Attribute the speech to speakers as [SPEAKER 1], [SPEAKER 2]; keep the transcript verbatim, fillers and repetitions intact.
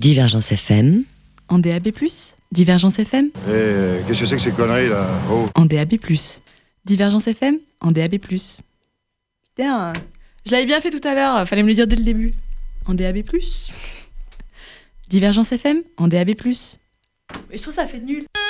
[SPEAKER 1] Divergence F M.
[SPEAKER 2] En D A B plus. Divergence F M.
[SPEAKER 3] Eh, euh, qu'est-ce que c'est que ces conneries là? Oh.
[SPEAKER 2] En D A B plus. Divergence F M. En D A B plus. Putain, je l'avais bien fait tout à l'heure, fallait me le dire dès le début. En D A B plus. Divergence F M. En D A B plus. Mais je trouve ça fait nul.